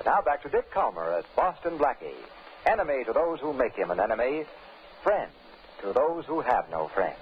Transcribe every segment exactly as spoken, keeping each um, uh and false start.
Now back to Dick Calmer as Boston Blackie. Enemy to those who make him an enemy. Friend to those who have no friend.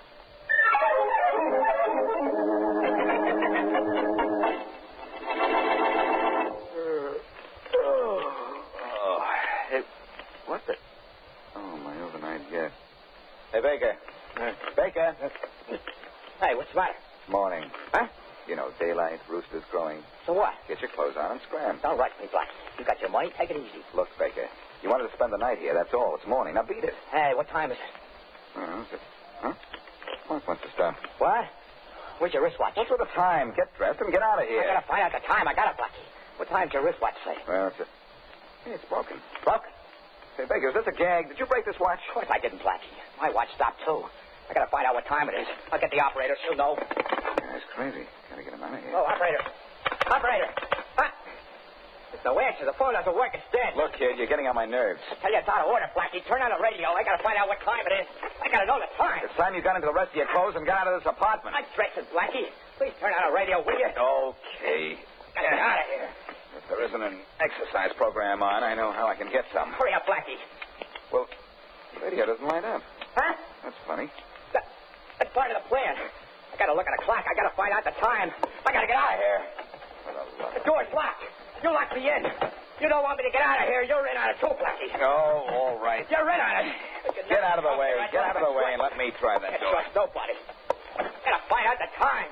Oh, hey, what the? Oh, my overnight guest. Hey, Baker. Uh, Baker. Hey, what's the matter? Morning. Huh? You know, daylight, roosters crowing. So what? Get your clothes on and scram. All right, me Blackie. You got your money? Take it easy. Look, Baker, you wanted to spend the night here, that's all. It's morning. Now beat it. Hey, what time is it? Oh, is it? Huh? What wants to stop? What? Where's your wristwatch? What's with the time? Get dressed and get out of here. I gotta find out the time. I got it, Blackie. What time's your wristwatch say? Well, it's a... Hey, it's broken. Broken? Hey, Baker, is this a gag? Did you break this watch? Of course I didn't, Blackie. My watch stopped, too. I gotta find out what time it is. I'll get the operator. She'll know. That's crazy. Gotta get him out of here. Oh, operator. Operator. Huh? There's no answer. The phone doesn't work. It's dead. Look, kid, you're getting on my nerves. I tell you, it's out of order, Blackie. Turn on the radio. I gotta find out what time it is. I gotta know the time. It's time you got into the rest of your clothes and got out of this apartment. I'm dressing, Blackie. Please turn on the radio, will you? Okay. Gotta get out of here. If there isn't an exercise program on, I know how I can get some. Hurry up, Blackie. Well, the radio doesn't light up. Huh? That's funny. That, that's part of the plan. I gotta look at the clock. I gotta find out the time. I gotta get out of here. The door's locked. You locked me in. You don't want me to get out of here. You're in on it too, Blackie. Oh, all right. You're in on it. Get out of the way. Get out of the way and let me try that Can't door. trust nobody. Gotta find out the time.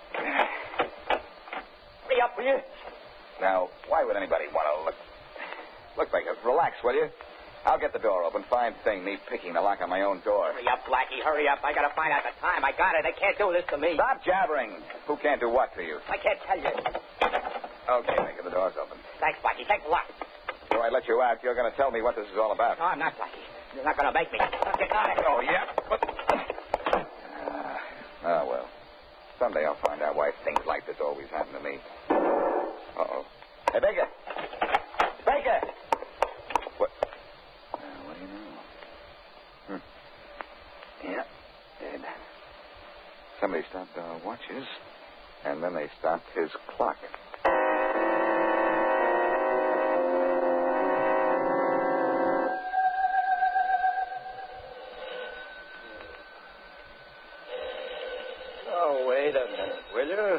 Hurry up, will you? Now, why would anybody want to look? Look, Baker, relax, will you? I'll get the door open. Fine thing, me picking the lock on my own door. Hurry up, Blackie. Hurry up. I gotta find out the time. I got it. They can't do this to me. Stop jabbering. Who can't do what to you? I can't tell you. Okay, Baker, the door's open. Thanks, Blackie. Take the lock. Before I let you out, you're going to tell me what this is all about. No, I'm not, Blackie. You're not gonna make me. I'm getting out of here. Oh, yeah. But... Uh, oh, well. Someday I'll find out why things like this always happen to me. Uh-oh. Hey, Baker. Baker! What? Uh, what do you know? Hmm. Yeah, dead. Somebody stopped our watches, and then they stopped his clock. Oh, wait a minute, will you?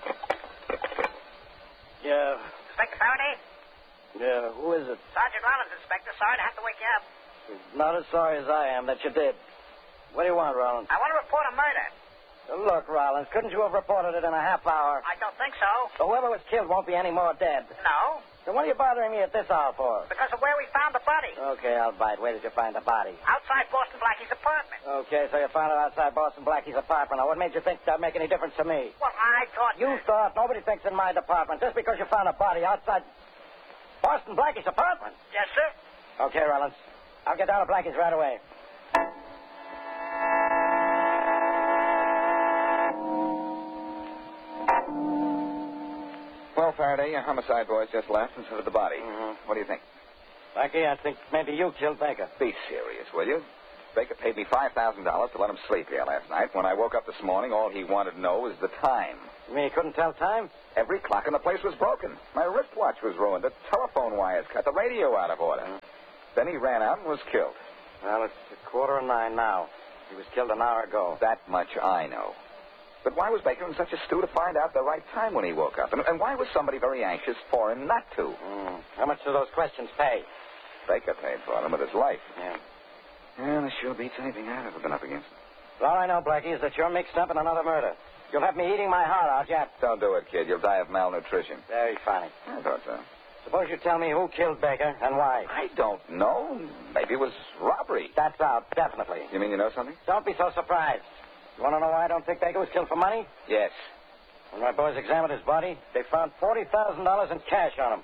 Yeah. Inspector Faraday? Yeah, who is it? Sergeant Rollins, Inspector. Sorry to have to wake you up. Not as sorry as I am that you did. What do you want, Rollins? I want to report a murder. Look, Rollins, couldn't you have reported it in a half hour? I don't think so. Whoever was killed won't be any more dead. No, Then what are you bothering me at this hour for? because of where we found the body. Okay, I'll bite. Where did you find the body? Outside Boston Blackie's apartment. Okay, so you found it outside Boston Blackie's apartment. Now, what made you think that'd make any difference to me? Well, I thought... You thought nobody thinks in my department just because you found a body outside Boston Blackie's apartment. Yes, sir. Okay, Rollins. I'll get down to Blackie's right away. Well, Faraday, your homicide boys just left and so did the body. Mm-hmm. What do you think? Blackie, I think maybe you killed Baker. Be serious, will you? Baker paid me five thousand dollars to let him sleep here last night. When I woke up this morning, all he wanted to know was the time. You mean you couldn't tell time? Every clock in the place was broken. My wristwatch was ruined. The telephone wires cut. The radio out of order. Mm-hmm. Then he ran out and was killed. Well, it's a quarter of nine now. He was killed an hour ago. That much I know. But why was Baker in such a stew to find out the right time when he woke up? And, and why was somebody very anxious for him not to? Mm. How much do those questions pay? Baker paid for them with his life. Yeah. Yeah, this sure beats anything I've ever been up against. All I know, Blackie, is that you're mixed up in another murder. You'll have me eating my heart out yet. Don't do it, kid. You'll die of malnutrition. Very funny. I thought so. Suppose you tell me who killed Baker and why. I don't know. Maybe it was robbery. That's out, definitely. You mean you know something? Don't be so surprised. You want to know why I don't think Baker was killed for money? Yes. When my boys examined his body, they found forty thousand dollars in cash on him.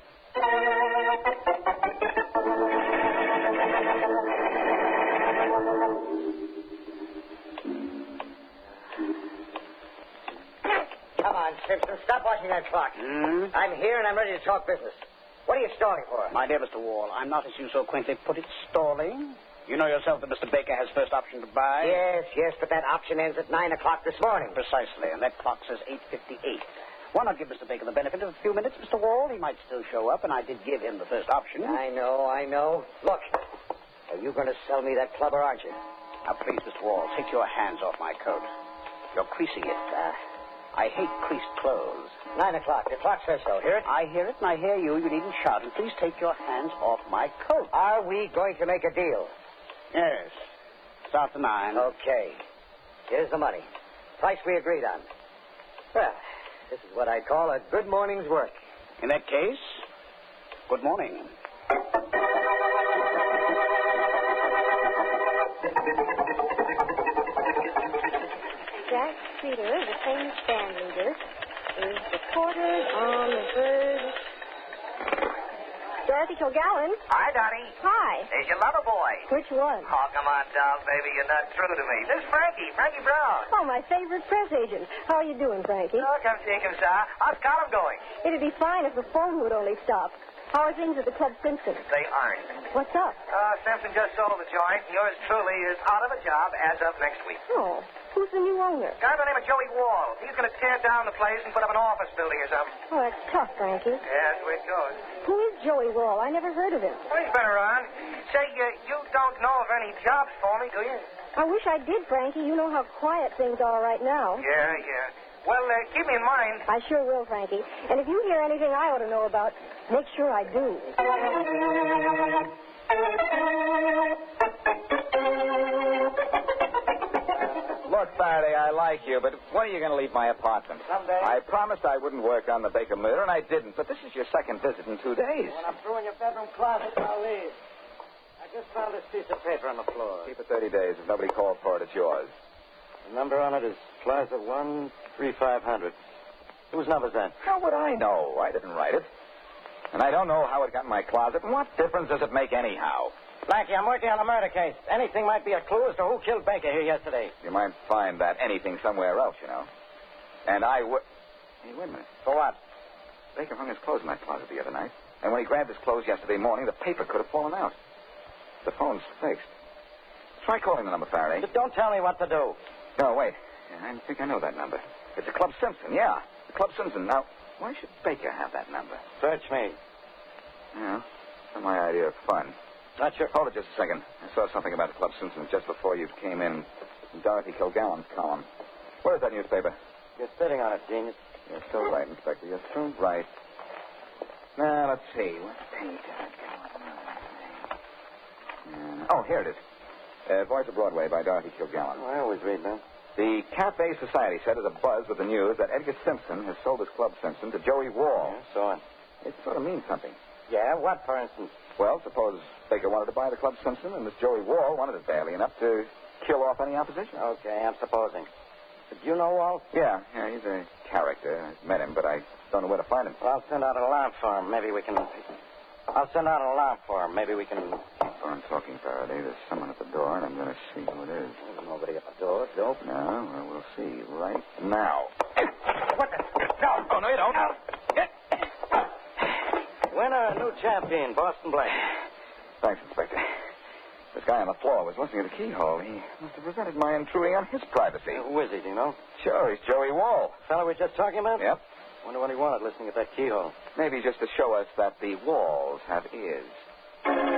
Come on, Simpson. Stop watching that clock. Hmm? I'm here and I'm ready to talk business. What are you stalling for? My dear Mister Wall, I'm not, as you so quaintly put it, stalling. You know yourself that Mister Baker has first option to buy. Yes, yes, but that option ends at nine o'clock this morning. Precisely, and that clock says eight fifty-eight. Why not give Mister Baker the benefit of a few minutes, Mister Wall? He might still show up, and I did give him the first option. I know, I know. Look, are you going to sell me that club, or aren't you? Now, please, Mister Wall, take your hands off my coat. You're creasing it. Uh, I hate creased clothes. Nine o'clock. The clock says so. Hear it? I hear it, and I hear you. You needn't shout. And please take your hands off my coat. Are we going to make a deal? Yes. Start the nine. Okay. Here's the money. Price we agreed on. Well, this is what I call a good morning's work. In that case, good morning. Jack Streeter, the famous band leader, is reported on the verge. Dorothy Kilgallen. Hi, Donnie. Hi. There's your lover boy. Which one? Oh, come on, doll, baby. You're not true to me. This is Frankie, Frankie Brown. Oh, my favorite press agent. How are you doing, Frankie? Oh, come see, come saw. How's column going? It'd be fine if the phone would only stop. How are things at the Club Simpson? They aren't. What's up? Uh, Simpson just sold the joint. Yours truly is out of a job as of next week. Oh, who's the new owner? Guy by the name of Joey Wall. He's going to tear down the place and put up an office building or something. Oh, that's tough, Frankie. Yeah, that's the way it goes. Who is Joey Wall? I never heard of him. Well, he's been around. Say, uh, you don't know of any jobs for me, do you? I wish I did, Frankie. You know how quiet things are right now. Yeah, yeah. Well, uh, keep me in mind. I sure will, Frankie. And if you hear anything I ought to know about, make sure I do. Look, Faraday, I like you, but when are you going to leave my apartment? Someday. I promised I wouldn't work on the Baker murder, and I didn't. But this is your second visit in two days. When I'm through in your bedroom closet, I'll leave. I just found this piece of paper on the floor. Keep it thirty days. If nobody called for it, it's yours. The number on it is Plaza one three five hundred. Whose number's that? How would I know? I didn't write it. And I don't know how it got in my closet. And what difference does it make anyhow? Blackie, I'm working on a murder case. Anything might be a clue as to who killed Baker here yesterday. You might find that anything somewhere else, you know. And I would... Hey, wait a minute. For what? Baker hung his clothes in my closet the other night. And when he grabbed his clothes yesterday morning, the paper could have fallen out. The phone's fixed. Try calling the number, Faraday. Just don't tell me what to do. No, wait. I think I know that number. It's the Club Simpson, yeah. The Club Simpson. Now, why should Baker have that number? Search me. Yeah, that's my idea of fun. Not your... Hold it just a second. I saw something about the Club Simpson just before you came in. Dorothy Kilgallen's column. Where is that newspaper? You're sitting on it, genius. You're so right, Inspector. You're so right. Now, let's see. What page did I go? Uh, oh, here it is. Uh, Voice of Broadway by Dorothy Kilgallen. I always read that. The Cafe Society set is abuzz with the news that Edgar Simpson has sold his Club Simpson to Joey Wall. Yeah, so on. It sort of means something. Yeah, what, for instance? Well, suppose Baker wanted to buy the Club Simpson, and this Joey Wall wanted it badly enough to kill off any opposition. Okay, I'm supposing. But you know Wall? Yeah, yeah, he's a character. I've met him, but I don't know where to find him. Well, I'll send out an alarm for him. Maybe we can... I'll send out an alarm for him. Maybe we can... Keep on talking, Faraday. There's someone at the door, and I'm going to see who it is. There's nobody at the door. Dope. No, well, we'll see right now. What the... No. Oh, no, you don't. Winner, new champion, Boston Blake. Thanks, Inspector. This guy on the floor was listening to the keyhole. He must have resented my intruding on his privacy. Uh, who is he, do you know? Sure, he's Joey Wall. Fellow we were just talking about? Yep. Wonder what he wanted listening at that keyhole. Maybe just to show us that the walls have ears.